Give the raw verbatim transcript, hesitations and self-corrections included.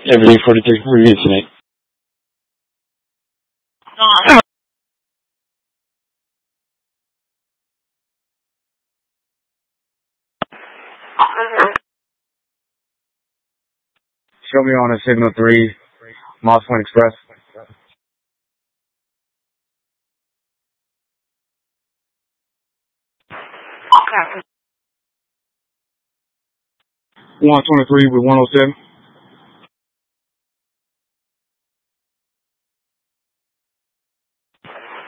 Everything forty-three, where are you tonight? Show me on a signal three, Moss Point Express. one twenty-three with one oh seven.